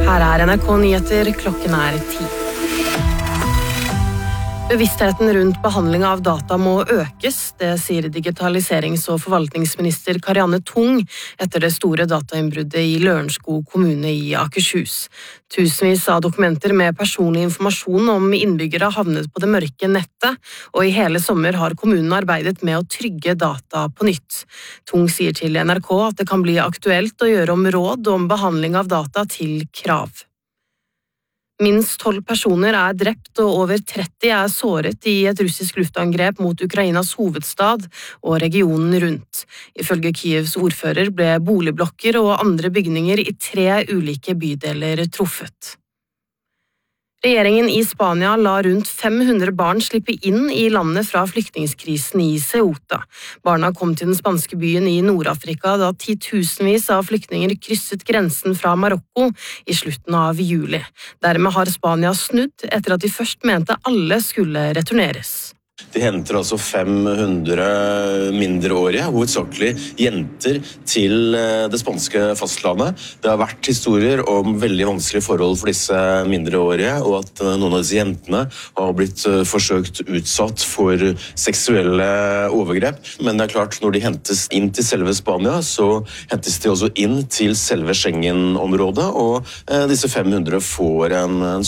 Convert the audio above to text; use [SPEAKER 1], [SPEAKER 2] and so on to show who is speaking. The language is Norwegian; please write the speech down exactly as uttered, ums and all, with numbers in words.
[SPEAKER 1] Her er N R K Nyheter, klokken er ti. Bevisstheten rundt behandling av data må økes, det sier digitaliserings- og forvaltningsminister Karianne Tung etter det store datainnbruddet i Lørenskog kommune i Akershus. Tusenvis av dokumenter med personlig informasjon om innbyggere havnet på det mørke nettet, og i hele sommer har kommunen arbeidet med å trygge data på nytt. Tung sier til N R K at det kan bli aktuelt å gjøre om råd om behandling av data til krav. Minst tolv personer er drept og over tretti er såret i et russisk luftangrep mot Ukrainas hovedstad og regionen rundt. Ifølge Kievs ordfører ble boligblokker og andre bygninger i tre ulike bydeler truffet. Regjeringen i Spania la rundt fem hundre barn slippe inn i landet fra flyktningskrisen i Ceuta. Barna kom til den spanske byen i Nord-Afrika da titusenvis av flyktninger krysset grensen fra Marokko i slutten av juli. Dermed har Spania snudd etter at de først mente alle skulle returneres.
[SPEAKER 2] De henter altså fem hundre mindreårige, hovedsakelig jenter, til det spanske fastlandet. Det har vært historier om veldig vanskelige forhold for disse mindreårige, og at noen av disse jentene har blitt forsøkt utsatt for seksuelle overgrep. Men det er klart, når de hentes inn til selve Spania, så hentes de også inn til selve Schengen-området, og disse fem hundre får en